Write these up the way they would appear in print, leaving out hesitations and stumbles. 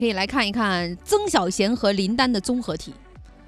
可以来看一看曾小贤和林丹的综合体。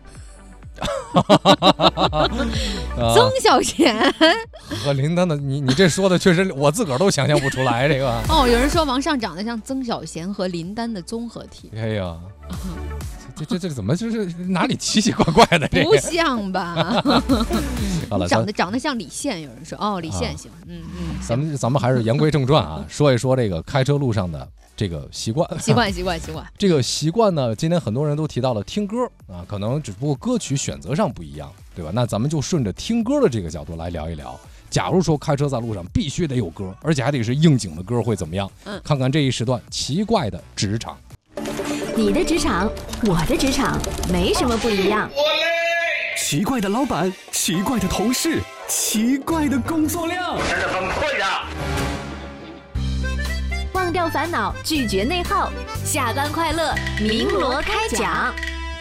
曾小贤和林丹的，你这说的确实我自个儿都想象不出来这个。 哦，有人说王上长得像曾小贤和林丹的综合体。 哎呀，这怎么就是哪里奇奇怪怪的？这个不像吧？ 好了， 长得像李现，有人说哦，李现行， 咱们还是言归正传啊，说一说这个开车路上的这个习惯。这个习惯呢，今天很多人都提到了听歌啊，可能只不过歌曲选择上不一样，对吧？那咱们就顺着听歌的这个角度来聊一聊。假如说开车在路上必须得有歌，而且还得是应景的歌，会怎么样？看看这一时段奇怪的职场。 你的职场，我的职场，没什么不一样。 奇怪的老板，奇怪的同事，奇怪的工作量，真的很困扰。 忘掉烦恼，拒绝内耗，下班快乐，鸣锣开讲。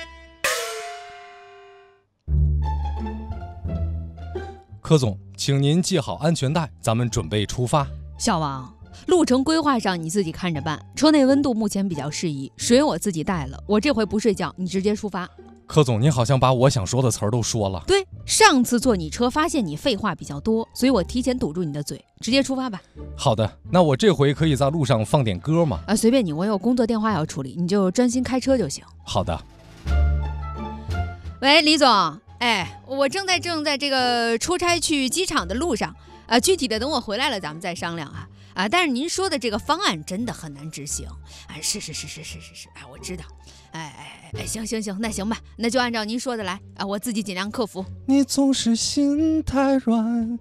柯总，请您系好安全带，咱们准备出发。 小王，路程规划上你自己看着办，车内温度目前比较适宜，水我自己带了，我这回不睡觉，你直接出发。 柯总，您好像把我想说的词儿都说了。 对，上次坐你车发现你废话比较多，所以我提前堵住你的嘴，直接出发吧。 好的，那我这回可以在路上放点歌吗？ 随便你，我有工作电话要处理，你就专心开车就行。 好的。 喂，李总，我正在这个出差去机场的路上，具体的等我回来了咱们再商量啊。但是您说的这个方案真的很难执行。是，我知道。行，那行吧，那就按照您说的来啊，我自己尽量克服。 你总是心太软，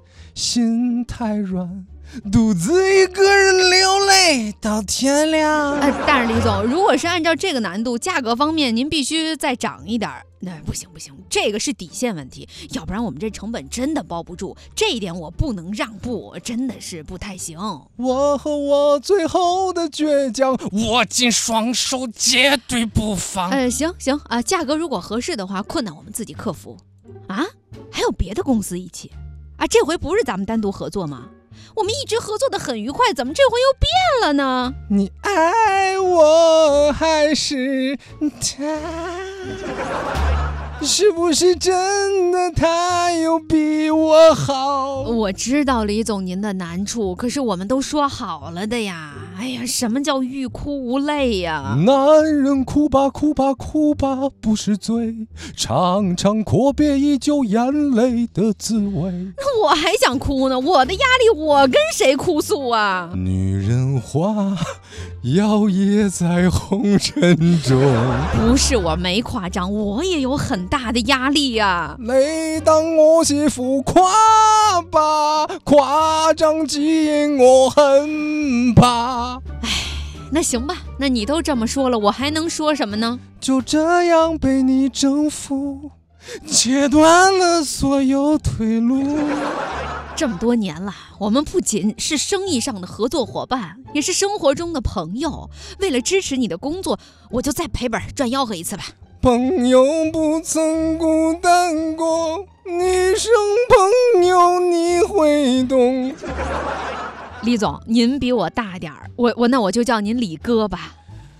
独自一个人流泪到天亮。 但是李总，如果是按照这个难度，价格方面您必须再涨一点。那不行，这个是底线问题，要不然我们这成本真的包不住，这一点我不能让步，真的是不太行。 我和我最后的倔强，握紧双手绝对不放。 行啊，价格如果合适的话，困难我们自己克服。还有别的公司一起这回不是咱们单独合作吗？我们一直合作的很愉快，怎么这回又变了呢？ 你爱我还是他？是不是真的他有比我好？ 我知道李总您的难处，可是我们都说好了的呀。什么叫欲哭无泪呀？ 男人哭吧不是罪，常常阔别已久眼泪的滋味。 我还想哭呢，我的压力我跟谁哭诉啊？ 女人花摇曳在红尘中。 不是我没夸张，我也有很大的压力呀。 每当我媳妇夸吧，夸张基因我很怕。 那行吧，那你都这么说了，我还能说什么呢？ 就这样被你征服，切断了所有退路。 这么多年了，我们不仅是生意上的合作伙伴，也是生活中的朋友。为了支持你的工作，我就再赔本赚吆喝一次吧。 朋友不曾孤单过，你生朋友你会懂。 李总，您比我大点儿，那我就叫您李哥吧。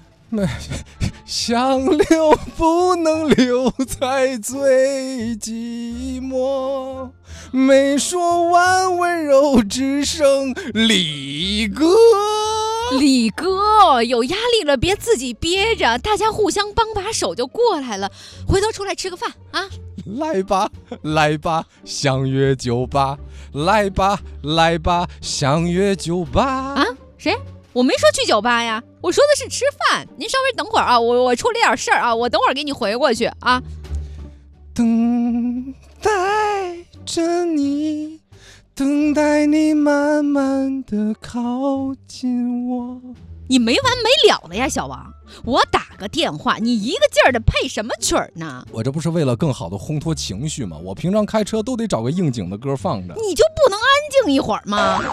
想留不能留在最寂寞，没说完温柔只剩李哥。 李哥，有压力了别自己憋着，大家互相帮把手就过来了。回头出来吃个饭啊！ 来吧，相约酒吧。来吧，相约酒吧。 谁？我没说去酒吧呀，我说的是吃饭。您稍微等会儿啊，我处理点事儿啊，我等会儿给你回过去啊。 等待着你，等待你慢慢的靠近我。 你没完没了了呀，小王！我打个电话，你一个劲儿的配什么曲儿呢？ 我这不是为了更好的烘托情绪吗？我平常开车都得找个应景的歌放着。 你就不能安静一会儿吗？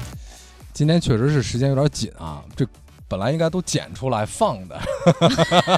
今天确实是时间有点紧啊，这本来应该都剪出来放的。